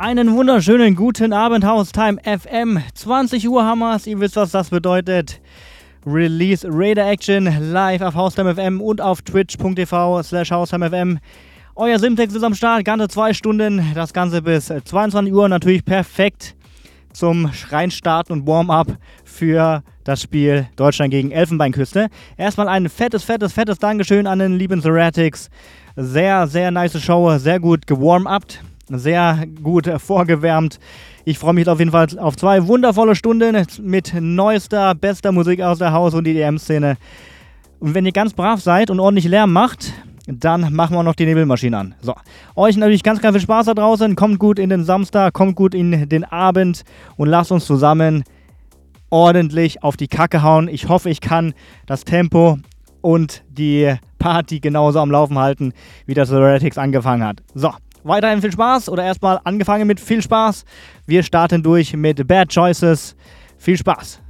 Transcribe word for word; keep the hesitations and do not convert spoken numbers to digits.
Einen wunderschönen guten Abend, Haustime F M. zwanzig Uhr haben wir's. Ihr wisst, was das bedeutet. Release Raider Action live auf Haustime F M und auf twitch.tv slash Haustime F M. Euer Simtex ist am Start, ganze zwei Stunden. Das Ganze bis zweiundzwanzig Uhr. Natürlich perfekt zum Reinstarten und Warm-up für das Spiel Deutschland gegen Elfenbeinküste. Erstmal ein fettes, fettes, fettes Dankeschön an den lieben Zeratics. Sehr, sehr nice Show, sehr gut gewarm-upt. Sehr gut vorgewärmt. Ich freue mich auf jeden Fall auf zwei wundervolle Stunden mit neuester, bester Musik aus der Haus- und E D M-Szene. Und wenn ihr ganz brav seid und ordentlich Lärm macht, dann machen wir noch die Nebelmaschine an. So, euch natürlich ganz, ganz viel Spaß da draußen. Kommt gut in den Samstag, kommt gut in den Abend und lasst uns zusammen ordentlich auf die Kacke hauen. Ich hoffe, ich kann das Tempo und die Party genauso am Laufen halten, wie das Zeratics angefangen hat. So. Weiterhin viel Spaß oder erstmal angefangen mit viel Spaß. Wir starten durch mit Bad Choices. Viel Spaß.